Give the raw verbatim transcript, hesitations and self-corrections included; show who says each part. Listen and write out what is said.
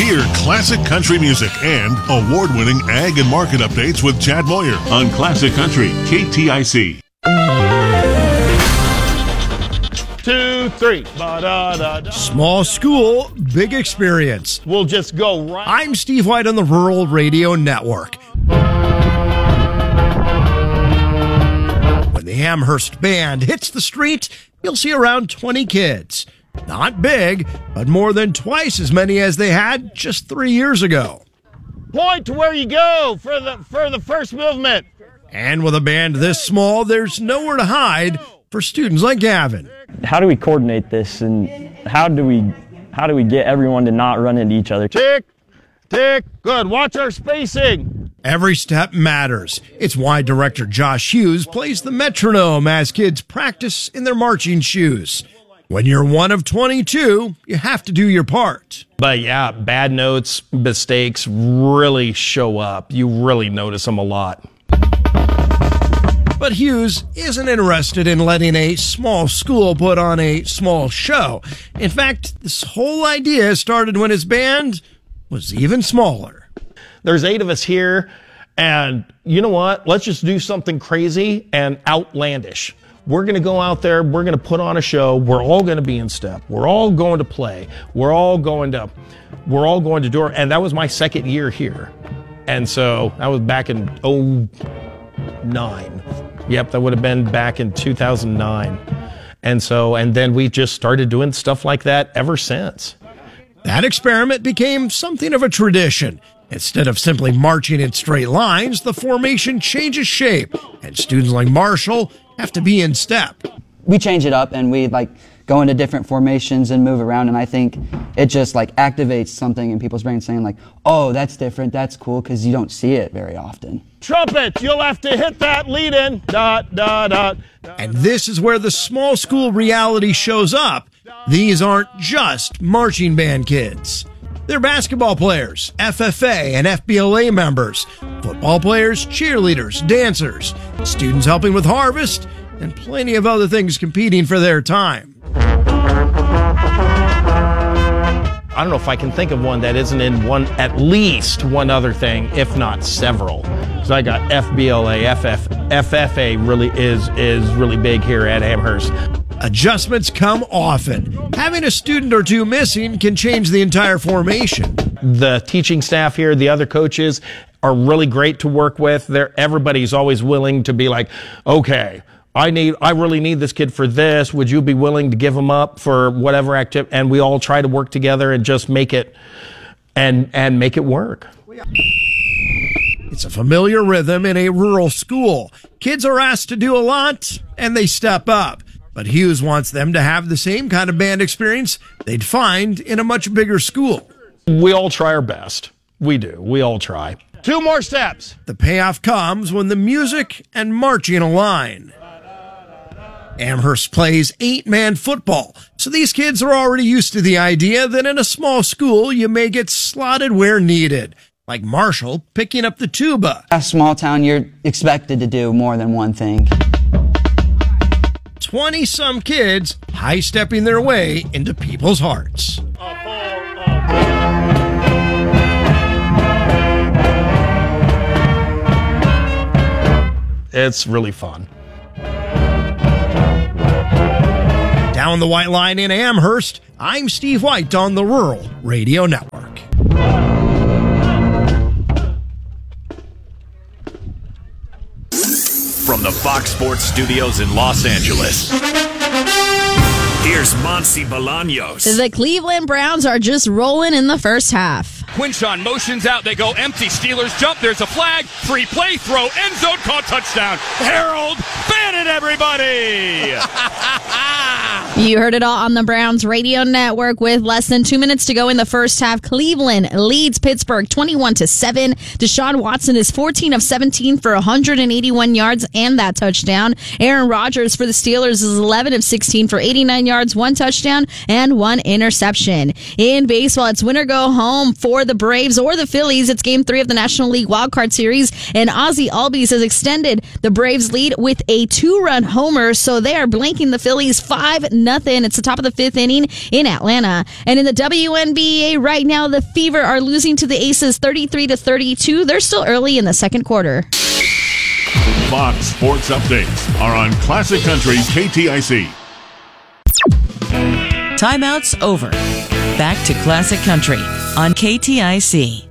Speaker 1: Hear classic country music and award-winning ag and market updates with Chad Moyer on Classic Country, K T I C.
Speaker 2: Two, three. Ba-da-da-da.
Speaker 3: Small school, big experience.
Speaker 2: We'll just go right.
Speaker 3: I'm Steve White on the Rural Radio Network. When the Amherst Band hits the street, you'll see around twenty kids. Not big, but more than twice as many as they had just three years ago.
Speaker 2: Point to where you go for the for the first movement.
Speaker 3: And with a band this small, there's nowhere to hide for students like Gavin.
Speaker 4: How do we coordinate this, and how do we how do we get everyone to not run into each other?
Speaker 2: Tick, tick, good. Watch our spacing.
Speaker 3: Every step matters. It's why director Josh Hughes plays the metronome as kids practice in their marching shoes. When you're one of twenty-two, you have to do your part.
Speaker 2: But yeah, bad notes, mistakes really show up. You really notice them a lot.
Speaker 3: But Hughes isn't interested in letting a small school put on a small show. In fact, this whole idea started when his band was even smaller.
Speaker 2: There's eight of us here, and you know what? Let's just do something crazy and outlandish. We're going to go out there. We're going to put on a show. We're all going to be in step. We're all going to play. We're all going to, we're all going to do it. And that was my second year here. And so that was back in oh nine. Yep, that would have been back in two thousand nine. And so, and then we just started doing stuff like that ever since.
Speaker 3: That experiment became something of a tradition. Instead of simply marching in straight lines, the formation changes shape, and students like Marshall have to be in step.
Speaker 5: We change it up and we like go into different formations and move around, and I think it just like activates something in people's brains saying like, oh, that's different, that's cool, because you don't see it very often.
Speaker 2: Trumpet, you'll have to hit that lead in. Dot, dot, dot.
Speaker 3: And this is where the small school reality shows up. These aren't just marching band kids. They're basketball players, F F A and F B L A members, football players, cheerleaders, dancers, students helping with harvest, and plenty of other things competing for their time.
Speaker 2: I don't know if I can think of one that isn't in one, at least one other thing, if not several. So I got F B L A, F F, F F A really is is really big here at Amherst.
Speaker 3: Adjustments come often. Having a student or two missing can change the entire formation.
Speaker 2: The teaching staff here, the other coaches, are really great to work with. They're, everybody's always willing to be like, okay, I need, I really need this kid for this. Would you be willing to give him up for whatever activity? And we all try to work together and just make it, and and make it work.
Speaker 3: It's a familiar rhythm in a rural school. Kids are asked to do a lot, and they step up. But Hughes wants them to have the same kind of band experience they'd find in a much bigger school.
Speaker 2: We all try our best. We do. We all try. Two more steps.
Speaker 3: The payoff comes when the music and marching align. Amherst plays eight-man football, so these kids are already used to the idea that in a small school you may get slotted where needed, like Marshall picking up the tuba.
Speaker 5: A small town, you're expected to do more than one thing.
Speaker 3: twenty-some kids high-stepping their way into people's hearts.
Speaker 2: It's really fun.
Speaker 3: Down the White Line in Amherst, I'm Steve White on the Rural Radio Network.
Speaker 6: From the Fox Sports Studios in Los Angeles, here's Monsi Bolaños.
Speaker 7: The Cleveland Browns are just rolling in the first half.
Speaker 8: Quinshawn motions out. They go empty. Steelers jump. There's a flag. Free play. Throw. End zone. Caught. Touchdown. Harold Bannon, everybody.
Speaker 7: You heard it all on the Browns Radio Network. With less than two minutes to go in the first half, Cleveland leads Pittsburgh twenty-one to seven. Deshaun Watson is fourteen of seventeen for one hundred eighty-one yards and that touchdown. Aaron Rodgers for the Steelers is eleven of sixteen for eighty-nine yards, one touchdown, and one interception. In baseball, it's win or go home for the Braves or the Phillies. It's game three of the National League Wildcard Series, and Ozzie Albies has extended the Braves lead with a two-run homer, so they are blanking the Phillies five nothing. nothing. It's the top of the fifth inning in Atlanta. And in the W N B A right now, the Fever are losing to the Aces thirty-three to thirty-two. They're still early in the second quarter.
Speaker 1: Fox Sports Updates are on Classic Country K T I C.
Speaker 9: Timeout's over. Back to Classic Country on K T I C.